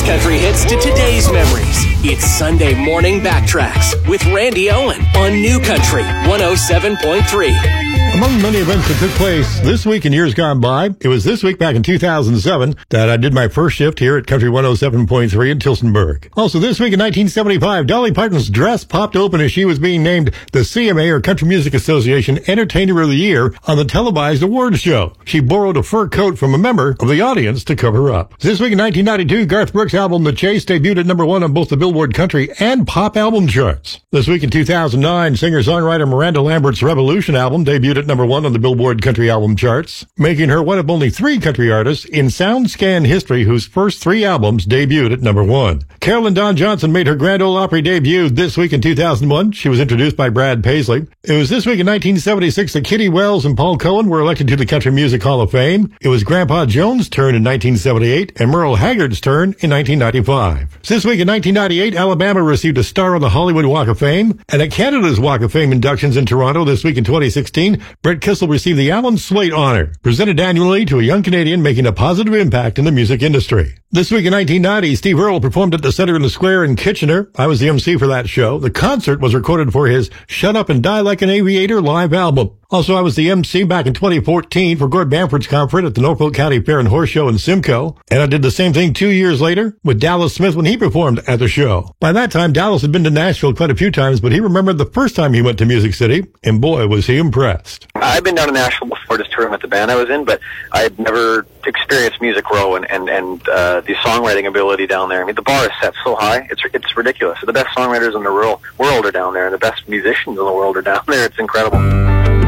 country hits to today's memories. It's Sunday Morning Backtracks with Randy Owen on New Country 107.3. Among many events that took place this week and years gone by, it was this week back in 2007 that I did my first shift here at Country 107.3 in Tillsonburg. Also this week in 1975, Dolly Parton's dress popped open as she was being named the CMA, or Country Music Association, Entertainer of the Year on the televised awards show. She borrowed a fur coat from a member of the audience to cover up. This week in 1992, Garth Brooks' album The Chase debuted at number 1 on both the Billboard Country and Pop album charts. This week in 2009, singer-songwriter Miranda Lambert's Revolution album debuted at number 1 on the Billboard Country album charts, making her one of only 3 country artists in SoundScan history whose first 3 albums debuted at number 1. Carolyn Dawn Johnson made her Grand Ole Opry debut this week in 2001. She was introduced by Brad Paisley. It was this week in 1976 that Kitty Wells and Paul Cohen were elected to the Country Music Hall of Fame. It was Grandpa Jones' turn in 1978 and Merle Haggard's turn in 1995. This week in 1998, Alabama received a star on the Hollywood Walk of Fame. And at Canada's Walk of Fame inductions in Toronto this week in 2016, Brett Kissel received the Alan Slate Honor, presented annually to a young Canadian making a positive impact in the music industry. This week in 1990, Steve Earle performed at the Center in the Square in Kitchener. I was the MC for that show. The concert was recorded for his Shut Up and Die Like an Aviator live album. Also, I was the MC back in 2014 for Gord Bamford's concert at the Norfolk County Fair and Horse Show in Simcoe. And I did the same thing 2 years later with Dallas Smith when he performed at the show. By that time, Dallas had been to Nashville quite a few times, but he remembered the first time he went to Music City, and boy, was he impressed. I've been down to Nashville before, just touring with the band I was in, but I had never experienced Music Row and the songwriting ability down there. I mean, the bar is set so high, it's ridiculous. The best songwriters in the world are down there, and the best musicians in the world are down there. It's incredible.